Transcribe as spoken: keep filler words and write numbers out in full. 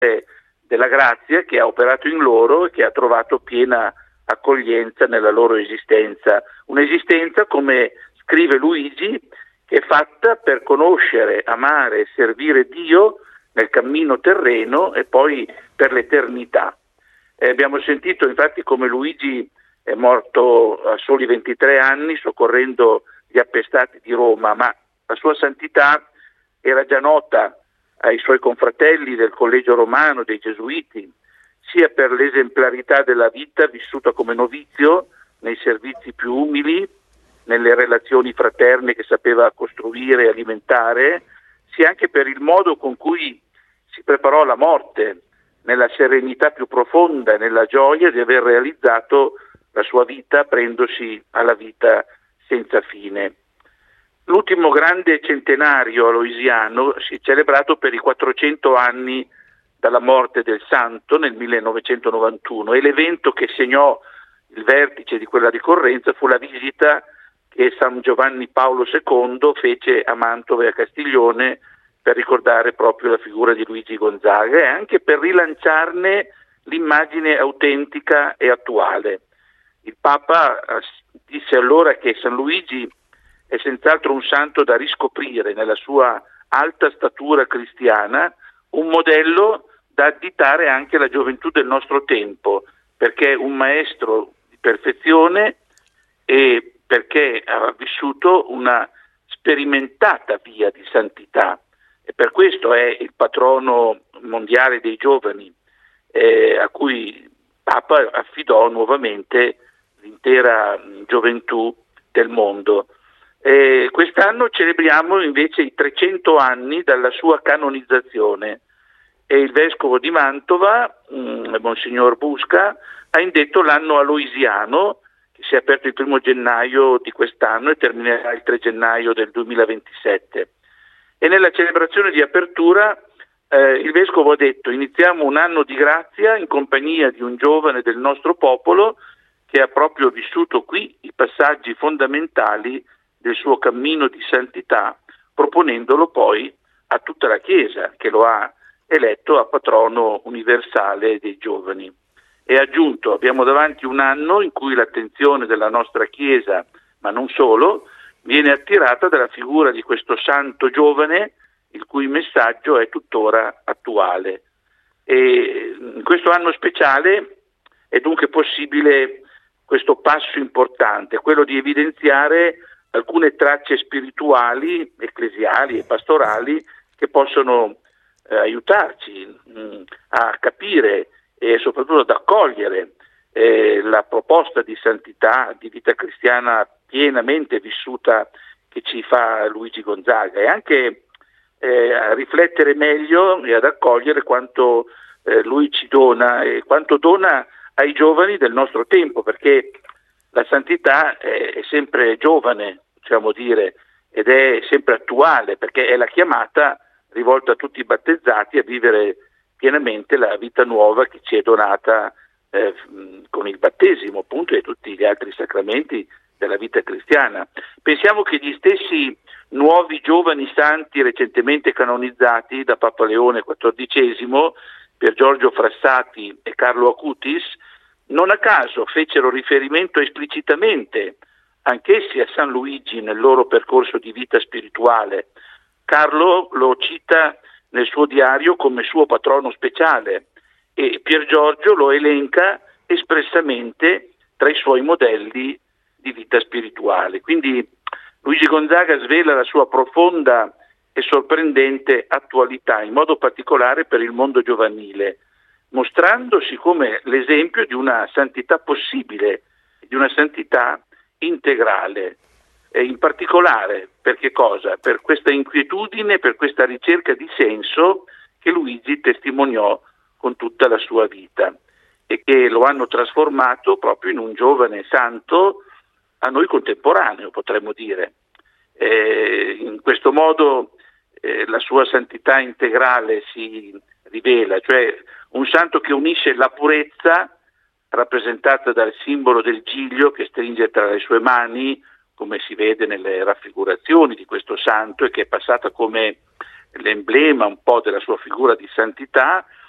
della grazia che ha operato in loro e che ha trovato piena accoglienza nella loro esistenza. Un'esistenza, come scrive Luigi, che è fatta per conoscere, amare e servire Dio nel cammino terreno e poi per l'eternità. Eh, abbiamo sentito infatti come Luigi è morto a soli ventitré anni soccorrendo gli appestati di Roma, ma la sua santità era già nota ai suoi confratelli del Collegio Romano, dei Gesuiti, sia per l'esemplarità della vita vissuta come novizio nei servizi più umili, nelle relazioni fraterne che sapeva costruire e alimentare, sia anche per il modo con cui si preparò alla morte, nella serenità più profonda e nella gioia di aver realizzato la sua vita aprendosi alla vita senza fine. L'ultimo grande centenario aloisiano si è celebrato per i quattrocento anni dalla morte del santo nel millenovecentonovantuno e l'evento che segnò il vertice di quella ricorrenza fu la visita che San Giovanni Paolo secondo fece a Mantova e a Castiglione per ricordare proprio la figura di Luigi Gonzaga e anche per rilanciarne l'immagine autentica e attuale. Il Papa disse allora che San Luigi è senz'altro un santo da riscoprire nella sua alta statura cristiana, un modello da additare anche alla gioventù del nostro tempo, perché è un maestro di perfezione e perché ha vissuto una sperimentata via di santità e per questo è il patrono mondiale dei giovani, eh, a cui Papa affidò nuovamente l'intera gioventù del mondo. Eh, quest'anno celebriamo invece i trecento anni dalla sua canonizzazione e il vescovo di Mantova, mh, Monsignor Busca, ha indetto l'anno aloisiano che si è aperto il primo gennaio di quest'anno e terminerà il tre gennaio del duemilaventisette. E nella celebrazione di apertura eh, il vescovo ha detto: iniziamo un anno di grazia in compagnia di un giovane del nostro popolo che ha proprio vissuto qui i passaggi fondamentali del suo cammino di santità, proponendolo poi a tutta la Chiesa che lo ha eletto a patrono universale dei giovani. E ha aggiunto: abbiamo davanti un anno in cui l'attenzione della nostra Chiesa, ma non solo, viene attirata dalla figura di questo santo giovane il cui messaggio è tuttora attuale. E in questo anno speciale è dunque possibile questo passo importante, quello di evidenziare alcune tracce spirituali, ecclesiali e pastorali che possono eh, aiutarci mh, a capire e soprattutto ad accogliere eh, la proposta di santità, di vita cristiana pienamente vissuta che ci fa Luigi Gonzaga e anche eh, a riflettere meglio e ad accogliere quanto eh, lui ci dona e quanto dona ai giovani del nostro tempo, perché la santità è, è sempre giovane, possiamo dire, ed è sempre attuale, perché è la chiamata rivolta a tutti i battezzati a vivere pienamente la vita nuova che ci è donata eh, con il battesimo, appunto, e tutti gli altri sacramenti della vita cristiana. Pensiamo che gli stessi nuovi giovani santi recentemente canonizzati da Papa Leone quattordicesimo, Pier Giorgio Frassati e Carlo Acutis, non a caso fecero riferimento esplicitamente anch'essi a San Luigi nel loro percorso di vita spirituale. Carlo lo cita nel suo diario come suo patrono speciale e Pier Giorgio lo elenca espressamente tra i suoi modelli di vita spirituale. Quindi Luigi Gonzaga svela la sua profonda e sorprendente attualità, in modo particolare per il mondo giovanile, mostrandosi come l'esempio di una santità possibile, di una santità integrale. E in particolare per che cosa? Per questa inquietudine, per questa ricerca di senso che Luigi testimoniò con tutta la sua vita e che lo hanno trasformato proprio in un giovane santo a noi contemporaneo, potremmo dire. Eh, in questo modo eh, la sua santità integrale si rivela, cioè un santo che unisce la purezza rappresentata dal simbolo del giglio che stringe tra le sue mani, come si vede nelle raffigurazioni di questo santo e che è passata come l'emblema un po' della sua figura di santità,